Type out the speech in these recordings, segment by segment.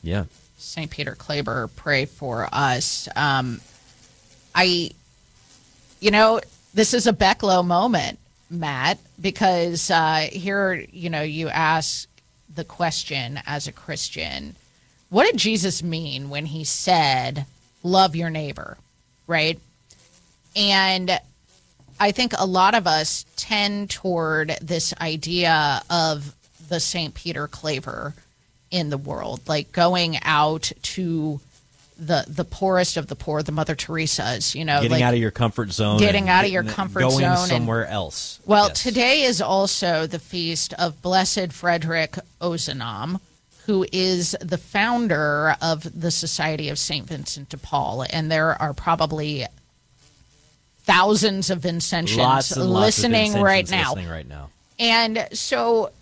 Yeah. St. Peter Claver, pray for us. I, this is a Becklow moment, Matt, because here, you ask the question as a Christian, what did Jesus mean when he said, love your neighbor, right? And I think a lot of us tend toward this idea of the St. Peter Claver in the world, like going out to the poorest of the poor, the Mother Teresa's, Getting out of your comfort zone. Getting out of your comfort zone. Going somewhere else. Well, Yes. Today is also the feast of Blessed Frederick Ozanam, who is the founder of the Society of St. Vincent de Paul. And there are probably thousands of Vincentians listening right now. And so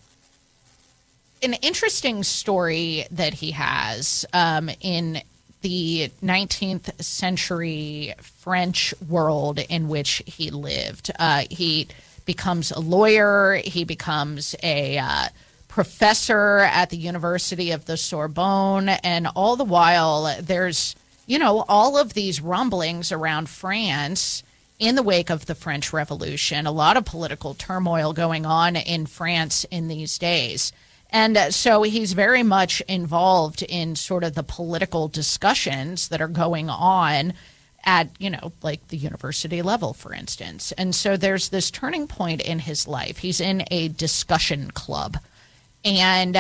an interesting story that he has in the 19th century French world in which he lived. He becomes a lawyer. He becomes a professor at the University of the Sorbonne. And all the while, there's, all of these rumblings around France in the wake of the French Revolution, a lot of political turmoil going on in France in these days. And so he's very much involved in sort of the political discussions that are going on at, like the university level, for instance. And so there's this turning point in his life. He's in a discussion club. And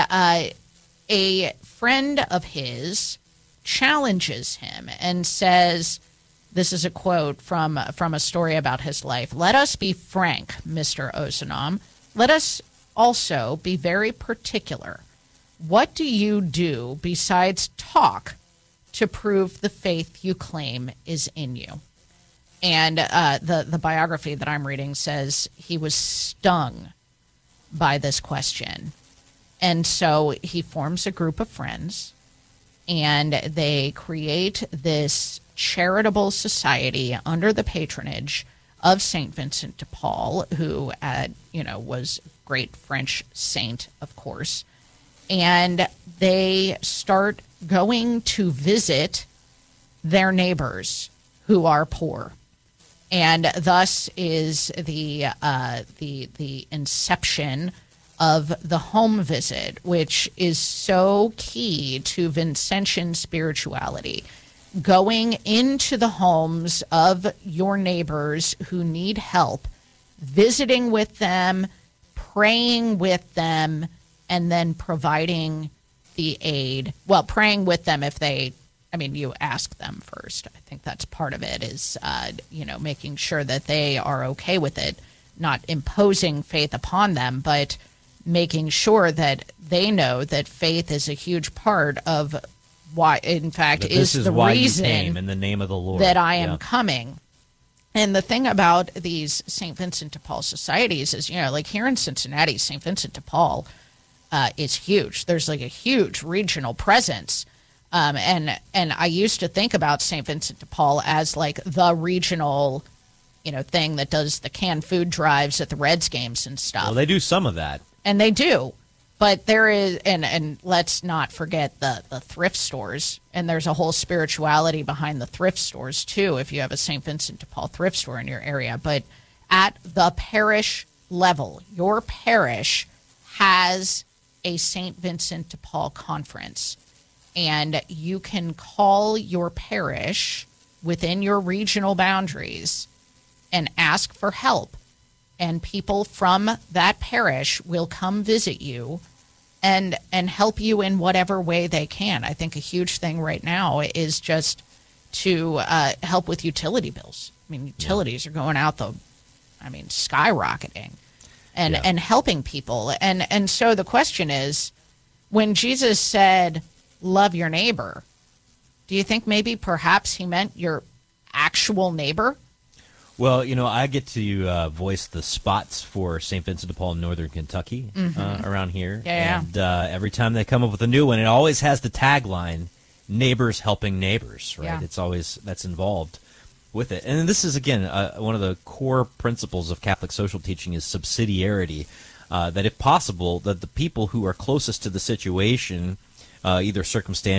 a friend of his challenges him and says, this is a quote from a story about his life. Let us be frank, Mr. Ozanam. Let us also be very particular. What do you do besides talk to prove the faith you claim is in you? And the biography that I'm reading says he was stung by this question. And so he forms a group of friends, and they create this charitable society under the patronage of St. Vincent de Paul, who, was a great French saint, of course. And they start going to visit their neighbors who are poor. And thus is the inception of the home visit, which is so key to Vincentian spirituality. Going into the homes of your neighbors who need help, visiting with them, praying with them, and then providing the aid. Well, praying with them if you ask them first. I think that's part of it is, making sure that they are okay with it, not imposing faith upon them, but making sure that they know that faith is a huge part of why, in fact, is the reason you came in the name of the Lord that I am coming. And the thing about these St. Vincent de Paul societies is, like here in Cincinnati, St. Vincent de Paul is huge. There's like a huge regional presence. And I used to think about St. Vincent de Paul as like the regional, thing that does the canned food drives at the Reds games and stuff. Well, they do some of that. And they do. But there is, and let's not forget the thrift stores. And there's a whole spirituality behind the thrift stores, too, if you have a St. Vincent de Paul thrift store in your area. But at the parish level, your parish has a St. Vincent de Paul conference. And you can call your parish within your regional boundaries and ask for help. And people from that parish will come visit you and help you in whatever way they can. I think a huge thing right now is just to help with utility bills. I mean, utilities are going out skyrocketing and helping people. And so the question is, when Jesus said, love your neighbor, do you think maybe perhaps he meant your actual neighbor? Well, I get to voice the spots for St. Vincent de Paul in northern Kentucky around here. Yeah. And every time they come up with a new one, it always has the tagline, neighbors helping neighbors, right? Yeah. It's always, that's involved with it. And this is, again, one of the core principles of Catholic social teaching is subsidiarity, that if possible, that the people who are closest to the situation, either circumstantially